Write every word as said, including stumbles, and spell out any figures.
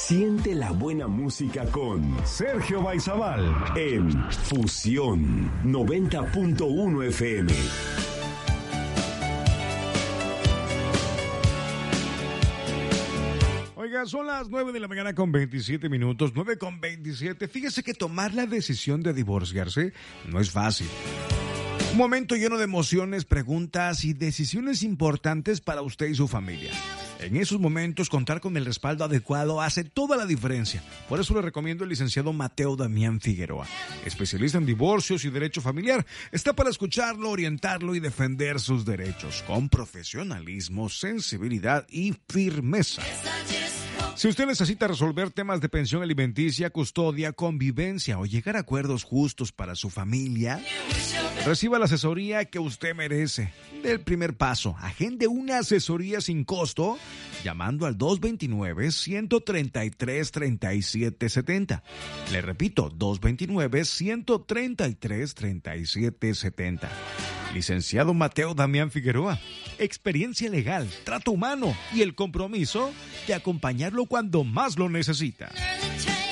Siente la buena música con Sergio Baizabal en Fusión noventa punto uno F M. Oiga, son las nueve de la mañana con veintisiete minutos, nueve con veintisiete. Fíjese que tomar la decisión de divorciarse no es fácil. Un momento lleno de emociones, preguntas y decisiones importantes para usted y su familia. En esos momentos, contar con el respaldo adecuado hace toda la diferencia. Por eso le recomiendo al licenciado Mateo Damián Figueroa, especialista en divorcios y derecho familiar. Está para escucharlo, orientarlo y defender sus derechos con profesionalismo, sensibilidad y firmeza. Si usted necesita resolver temas de pensión alimenticia, custodia, convivencia o llegar a acuerdos justos para su familia, reciba la asesoría que usted merece. Dé el primer paso. Agende una asesoría sin costo llamando al dos dos nueve, uno tres tres, tres siete siete cero. Le repito, dos dos nueve, uno tres tres, tres siete siete cero. Licenciado Mateo Damián Figueroa. Experiencia legal, trato humano y el compromiso de acompañarlo cuando más lo necesita.